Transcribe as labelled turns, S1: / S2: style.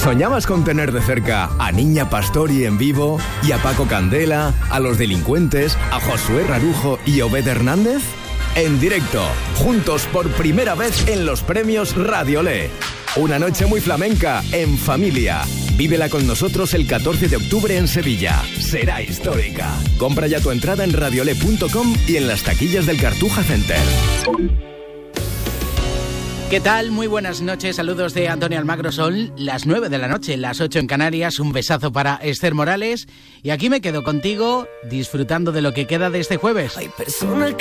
S1: ¿Soñabas con tener de cerca a Niña Pastori en vivo y a Paco Candela, a Los Delincuentes, a Josué Rarujo y Obed Hernández? En directo, juntos por primera vez en los premios Radiolé. Una noche muy flamenca, en familia. Vívela con nosotros el 14 de octubre en Sevilla. Será histórica. Compra ya tu entrada en radiolé.com y en las taquillas del Cartuja Center.
S2: ¿Qué tal? Muy buenas noches, saludos de Antonio Almagro. Son las 9 de la noche, las 8 en Canarias. Un besazo para Esther Morales. Y aquí me quedo contigo disfrutando de lo que queda de este jueves.
S3: Hay personas